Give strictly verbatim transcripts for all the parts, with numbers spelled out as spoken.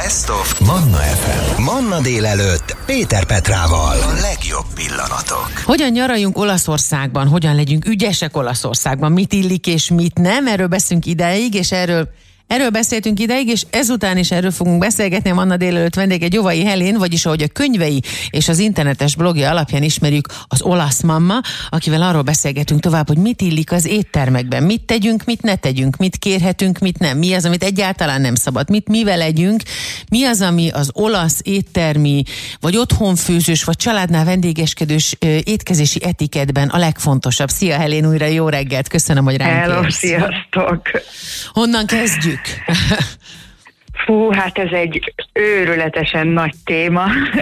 Best of Manna ef em. Manna délelőtt Péter Petrával. A legjobb pillanatok. Hogyan nyaraljunk Olaszországban? Hogyan legyünk ügyesek Olaszországban? Mit illik és mit nem? Erről beszélünk ideig, és erről Erről beszéltünk ideig, és ezután is erről fogunk beszélgetni. A Manna délelőtt vendége Gyovai Helén, vagyis ahogy a könyvei és az internetes blogja alapján ismerjük, az olasz mamma, akivel arról beszélgetünk tovább, hogy mit illik az éttermekben, mit tegyünk, mit ne tegyünk, mit kérhetünk, mit nem, mi az, amit egyáltalán nem szabad, mit mivel legyünk, mi az, ami az olasz éttermi, vagy otthonfőzős, vagy családnál vendégeskedős ö, étkezési etiketben a legfontosabb. Szia Helén, újra jó reggelt, köszönöm, hogy ránk Hello, érsz. sziasztok! Honnan kezdjük? Fú, hát ez egy őrületesen nagy téma,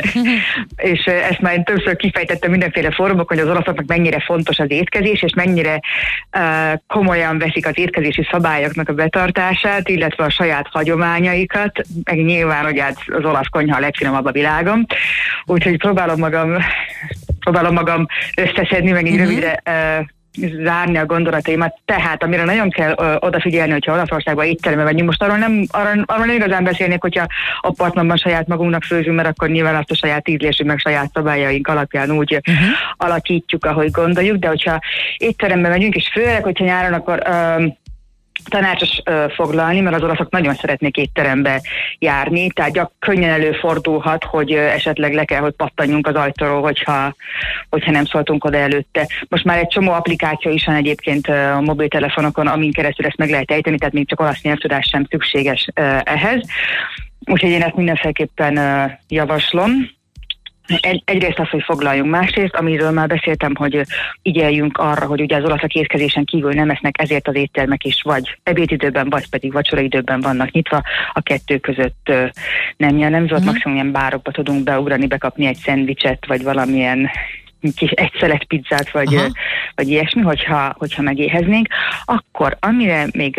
és ezt már én többször kifejtettem mindenféle fórumokon, hogy az olaszoknak mennyire fontos az étkezés, és mennyire uh, komolyan veszik az étkezési szabályoknak a betartását, illetve a saját hagyományaikat, meg nyilván, hogy az olasz konyha a legfinomabb a világon. Úgyhogy próbálom magam, próbálom magam összeszedni, meg így uh-huh. rövidre uh, zárni a gondolataimat. Tehát, amire nagyon kell ö, odafigyelni, hogyha Olaszországban étterembe megyünk. Most arról nem, arról, arról nem igazán beszélnék, hogyha apartmanban saját magunknak főzünk, mert akkor nyilván azt a saját ízlésünk, meg saját szabályaink alapján úgy uh-huh. alakítjuk, ahogy gondoljuk, de hogyha étterembe megyünk, és főleg, hogyha nyáron, akkor ö, tanácsos ö, foglalni, mert az olaszok nagyon szeretnék étterembe járni, tehát gyak, könnyen előfordulhat, hogy ö, esetleg le kell, hogy pattanjunk az ajtóról, hogyha, hogyha nem szóltunk oda előtte. Most már egy csomó applikáció is van egyébként ö, a mobiltelefonokon, amin keresztül ezt meg lehet ejteni, tehát még csak olasz nyelvtudás sem szükséges ö, ehhez. Úgyhogy én ezt mindenféleképpen ö, javaslom. Egy, egyrészt az, hogy foglaljunk, másrészt, amiről már beszéltem, hogy igyeljünk arra, hogy ugye az olaszok étkezésen kívül nem esznek, ezért az éttermek is vagy ebédidőben, vagy pedig vacsoraidőben vannak nyitva, a kettő között nem jellemző, uh-huh. maximum ilyen bárokba tudunk beugrani, bekapni egy szendvicset, vagy valamilyen kis egy szelet pizzát, vagy, vagy ilyesmi, hogyha, hogyha megéheznénk. Akkor, amire még,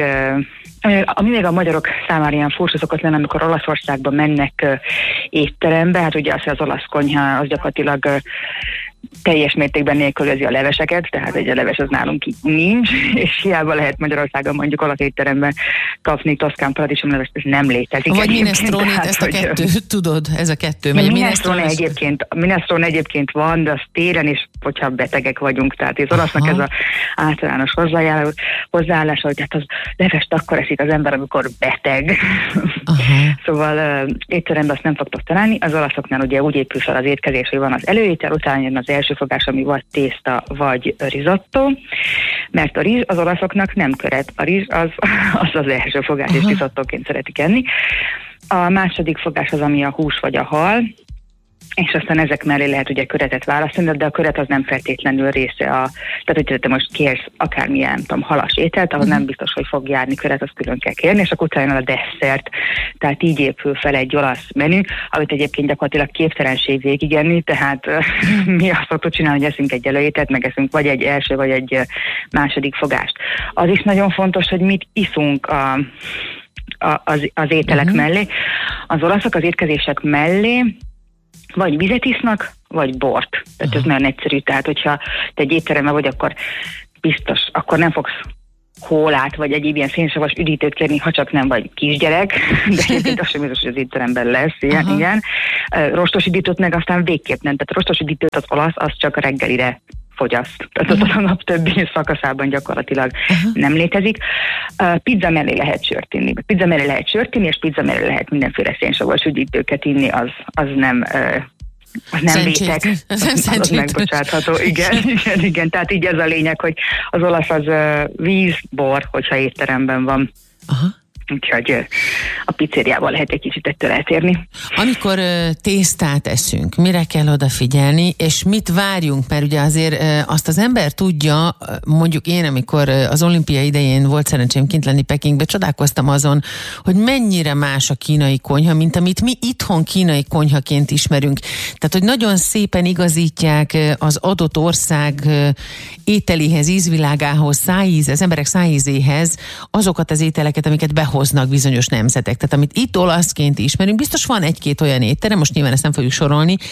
ami még a magyarok számára ilyen furcsa szokott lenni, amikor Olaszországba mennek étterembe, hát ugye az, az olasz konyha, az gyakorlatilag teljes mértékben nélkülözi a leveseket, tehát egy a leves az nálunk nincs, és hiába lehet Magyarországon mondjuk olasz étteremben kapni toszkán paradicsomlevest, ez nem létezik. Vagy minestrone, ezt a kettőt tudod, ez a kettő. Minestrone egyébként, minestrone egyébként van, de az téren is, hogyha betegek vagyunk, tehát az olasznak ez az általános hozzáállás, hogy hát az levest akkor eszik az ember, amikor beteg. Szóval uh, étteremben azt nem fogtok találni, az olaszoknál ugye úgy épül fel az étkezés, hogy van az előétel, utána jön az első fogás, ami vagy tészta, vagy risotto, mert a rizs az olaszoknak nem köret. A rizs az az, az első fogás, uh-huh. és risottóként szeretik enni. A második fogás az, ami a hús vagy a hal, és aztán ezek mellé lehet ugye köretet választani, de a köret az nem feltétlenül része a... Tehát, hogy te most kérsz akármilyen, nem tudom, halas ételt, ahol uh-huh. nem biztos, hogy fog járni köret, azt külön kell kérni, és akkor utána a desszert. Tehát így épül fel egy olasz menü, amit egyébként gyakorlatilag képtelenség végigenni, tehát uh, mi azt szoktuk csinálni, hogy eszünk egy előételt, meg eszünk vagy egy első, vagy egy második fogást. Az is nagyon fontos, hogy mit iszunk a, a, az, az ételek uh-huh. mellé. Az olaszok az étkezések mellé vagy vizet isznak, vagy bort. Tehát uh-huh. ez nagyon egyszerű. Tehát, hogyha te egy étteremben vagy, akkor biztos, akkor nem fogsz kólát, vagy egyéb ilyen szénsavas üdítőt kérni, ha csak nem vagy kisgyerek, de egyébként az sem biztos, hogy az étteremben lesz, ilyen, uh-huh. igen. Rostos üdítőt meg aztán végképp nem. Tehát rostos üdítőt az olasz, az csak reggelire fogyaszt. Tehát uh-huh. a nap többi szakaszában gyakorlatilag uh-huh. nem létezik. Uh, pizza mellé lehet sört inni. Pizza mellé lehet sört inni, és pizza mellé lehet mindenféle szénsavas üdítőket inni, az, az nem... Uh, az nem vétek, az, az megbocsátható. Igen, igen, igen, tehát így ez a lényeg, hogy az olasz az uh, víz, bor, hogyha étteremben van. Aha. Úgyhogy a pizzériával lehet egy kicsit ettől eltérni. Amikor uh, tésztát eszünk, mire kell odafigyelni, és mit várjunk? Mert ugye azért uh, azt az ember tudja, mondjuk én, amikor uh, az olimpia idején volt szerencsém kint lenni Pekingbe, csodálkoztam azon, hogy mennyire más a kínai konyha, mint amit mi itthon kínai konyhaként ismerünk. Tehát, hogy nagyon szépen igazítják uh, az adott ország uh, ételéhez, ízvilágához, szájíz, az emberek szájízéhez azokat az ételeket, amiket behoznak bizonyos nemzetek. Tehát amit itt olaszként ismerünk, biztos van egy-két olyan étterem, most nyilván ezt nem fogjuk sorolni,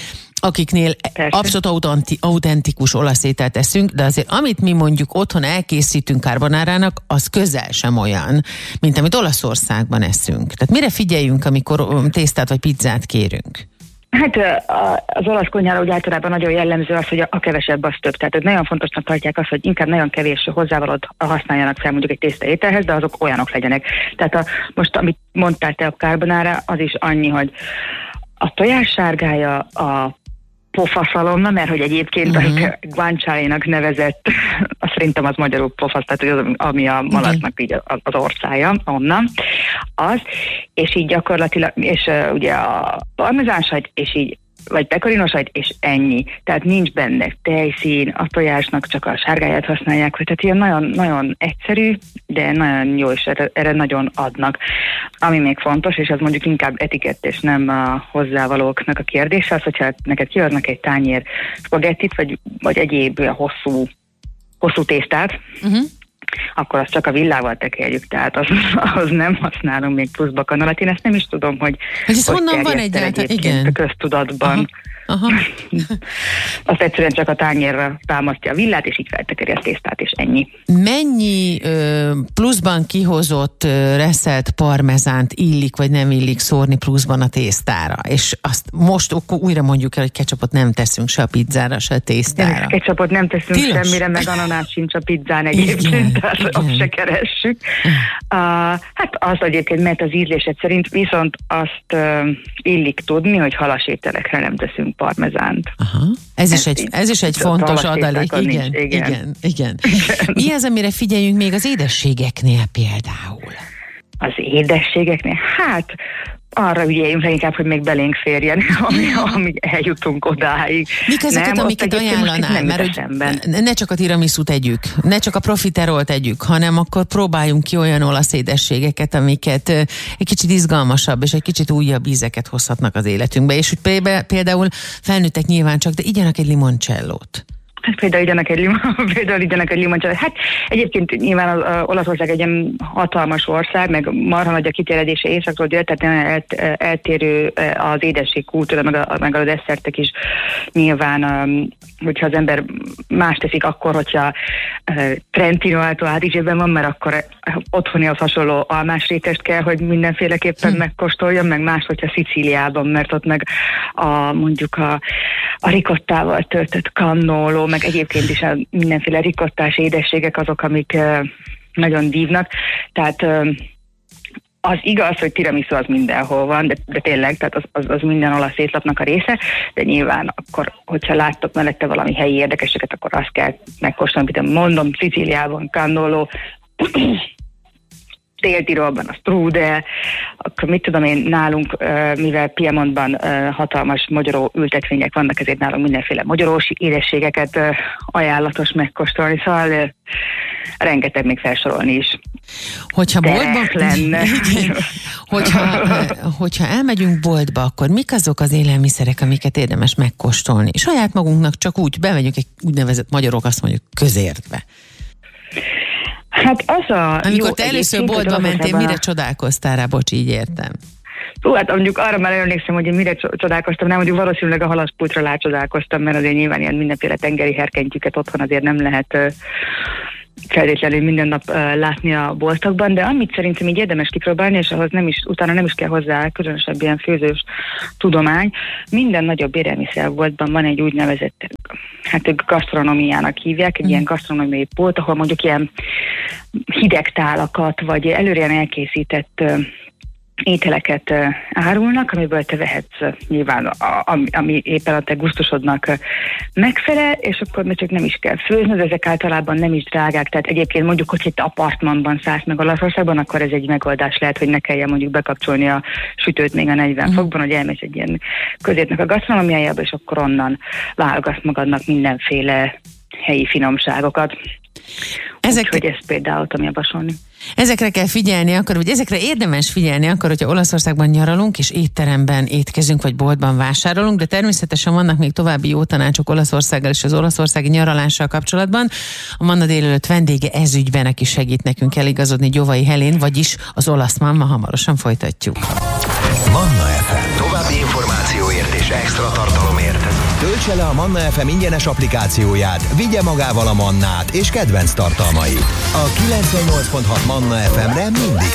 akiknél Persze. abszolút autentikus olasz ételt eszünk, de azért amit mi mondjuk otthon elkészítünk carbonara-nak, az közel sem olyan, mint amit Olaszországban eszünk. Tehát mire figyeljünk, amikor tésztát vagy pizzát kérünk? Hát az olasz konyhára úgy általában nagyon jellemző az, hogy a kevesebb az több. Tehát nagyon fontosnak tartják azt, hogy inkább nagyon kevés hozzávalót használjanak fel mondjuk egy tészta ételhez, de azok olyanok legyenek. Tehát a, most, amit mondtál te a carbonara, az is annyi, hogy a tojás sárgája, a pofaszalonna, mert hogy egyébként uh-huh. a guanciale-nak nevezett, azt szerintem az magyarul pofasz, tehát az, ami a malacnak így az, az orcája, onnan, az, és így gyakorlatilag, és uh, ugye a parmezánsajt, és így vagy pekarinosajt, és ennyi. Tehát nincs benne tejszín, a tojásnak csak a sárgáját használják, hogy tehát ilyen nagyon, nagyon egyszerű, de nagyon jó, és erre, erre nagyon adnak. Ami még fontos, és az mondjuk inkább etikett, és nem a hozzávalóknak a kérdése, az, hogyha neked kiadnak egy tányér spagettit, vagy, vagy egyéb hosszú, hosszú tésztát, uh-huh. akkor azt csak a villával tekerjük, tehát az, ahhoz nem használom még pluszba kanalat. Én ezt nem is tudom, hogy hogy ez honnan van egyáltalán, igen. a köztudatban. Aha. Aha. Azt egyszerűen csak a tányérra támasztja a villát, és így feltekeri a tésztát, és ennyi. Mennyi ö, pluszban kihozott ö, reszelt parmezánt illik, vagy nem illik szórni pluszban a tésztára? És azt most újra mondjuk el, hogy ketchupot nem teszünk se a pizzára, se a tésztára. Ketchupot nem teszünk Tilos. semmire, meg ananás sincs a pizzán egyébként, tehát igen. azt se keressük. Uh, hát az egyébként, mert az ízlésed szerint, viszont azt uh, illik tudni, hogy halas ételekre nem teszünk parmezánt. Aha. Ez, ez is egy, ez is egy fontos adalék. Igen, igen, igen, igen, igen. Mi az, amire figyeljünk még az édességeknél például? Az édességeknél? Hát arra ügyeljünk inkább, hogy még belénk férjen, amíg, amíg eljutunk odáig. Mik ezeket, nem, amiket ajánlanál? Mert hogy ne csak a tiramisút tegyük, ne csak a profiterolt tegyük, hanem akkor próbáljunk ki olyan olasz édességeket, amiket egy kicsit izgalmasabb és egy kicsit újabb ízeket hozhatnak az életünkbe. És hogy például felnőttek nyilván csak, de igyanak egy limoncellót. Hát például igyanak egy, limon, például igyanak egy limoncsát. Hát egyébként nyilván az, az Olaszország egy ilyen hatalmas ország, meg marha nagy a kiterjedése északról dél, tehát el, eltérő az édesség kultúra, meg a, meg a desszertek is nyilván, hogyha az ember más teszik akkor, hogyha Trentino Alto Adige-ben van, mert akkor otthonihoz hasonló almás rétest kell, hogy mindenféleképpen hm. megkóstoljon, meg más, hogyha Szicíliában, mert ott meg a, mondjuk a, a ricottával töltött cannolo, meg egyébként is a mindenféle ricottás édességek azok, amik uh, nagyon dívnak. Tehát uh, az igaz, hogy tiramisu az mindenhol van, de, de tényleg, tehát az, az, az minden olasz étlapnak a része, de nyilván akkor, hogyha láttok mellette valami helyi érdekességet, akkor azt kell megkóstolni, amit mondom, Szicíliában cannolo, Dél-Tirolban a strudel, akkor mit tudom én, nálunk, mivel Piemontban hatalmas magyaró ültetvények vannak, ezért nálunk mindenféle magyarós édességeket ajánlatos megkóstolni, szóval rengeteg még felsorolni is. Hogyha boltba lenne. Igen, hogyha, hogyha elmegyünk boltba, akkor mik azok az élelmiszerek, amiket érdemes megkóstolni? Saját magunknak csak úgy bemegyünk egy úgynevezett magyarok, azt mondjuk közértbe. Hát az a Amikor jó, te először boltba mentél, mire csodálkoztál rá? Bocs, így értem. Hú, hát mondjuk arra már emlékszem, hogy én mire csodálkoztam, nem mondjuk valószínűleg a halaspultra rácsodálkoztam, mert azért nyilván ilyen mindenféle tengeri herkentyűket otthon azért nem lehet uh, feltétlenül minden nap uh, látni a boltokban, de amit szerintem így érdemes kipróbálni, és ahhoz nem is, utána nem is kell hozzá különösebb ilyen főzős tudomány, minden nagyobb élelmiszerboltban van egy úgynevezett, hát ők gasztronómiának hívják, egy mm. ilyen gasztronómiai bolt, ahol mondjuk ilyen hideg tálakat, vagy előre elkészített uh, ételeket uh, árulnak, amiből te vehetsz uh, nyilván, a, ami, ami éppen a te gusztusodnak uh, megfelel, és akkor még csak nem is kell főzni, de ezek általában nem is drágák, tehát egyébként mondjuk, hogy itt apartmanban szállsz meg Olaszországban, akkor ez egy megoldás lehet, hogy ne kelljen mondjuk bekapcsolni a sütőt még a negyven mm. fokban, hogy elmész egy ilyen közétnek a gasztronómiájába, és akkor onnan válogatsz magadnak mindenféle helyi finomságokat. Ezek... Úgyhogy ezt például tudom javasolni. Ezekre kell figyelni akkor, vagy ezekre érdemes figyelni akkor, hogyha Olaszországban nyaralunk, és étteremben étkezünk, vagy boltban vásárolunk, de természetesen vannak még további jó tanácsok Olaszországgal és az olaszországi nyaralással kapcsolatban. A Manna délelőtt vendége ez ügyben, aki segít nekünk eligazodni, Gyovai Helén, vagyis az olasz máma, hamarosan folytatjuk. Manna ef em. További információért és extra tartalomért töltse le a Manna ef em ingyenes applikációját, vigye magával a Mannát és kedvenc tartalmait. A kilencvennyolc pont hat Manna ef emre mindig